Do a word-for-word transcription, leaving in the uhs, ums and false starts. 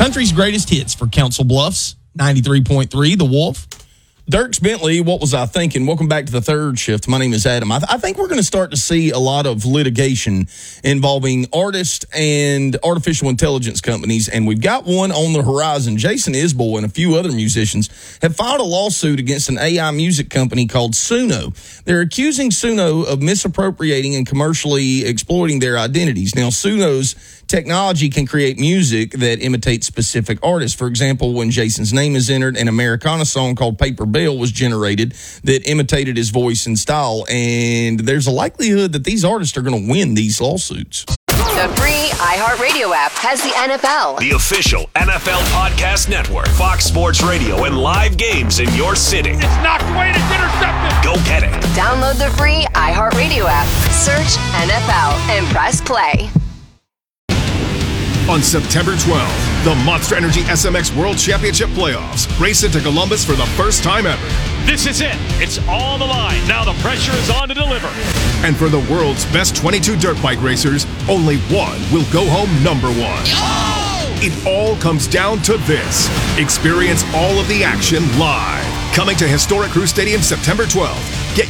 Country's greatest hits for Council Bluffs, ninety-three point three, The Wolf. Dirks Bentley, what was I thinking? Welcome back to the third shift. My name is Adam. I, th- I think we're going to start to see a lot of litigation involving artists and artificial intelligence companies, and we've got one on the horizon. Jason Isbell and a few other musicians have filed a lawsuit against an A I music company called Suno. They're accusing Suno of misappropriating and commercially exploiting their identities. Now, Suno's technology can create music that imitates specific artists. For example, when Jason's name is entered, an Americana song called Paper Bell was generated that imitated his voice and style. And there's a likelihood that these artists are going to win these lawsuits. The free iHeartRadio app has the N F L. The official N F L Podcast Network, Fox Sports Radio, and live games in your city. It's knocked away and it's intercepted. Go get it. Download the free iHeartRadio app, search N F L, and press play. On September twelfth, the Monster Energy S M X World Championship Playoffs race into Columbus for the first time ever. This is it. It's on the line. Now the pressure is on to deliver. And for the world's best twenty-two dirt bike racers, only one will go home number one. Oh! It all comes down to this. Experience all of the action live. Coming to historic Crew Stadium September twelfth. Get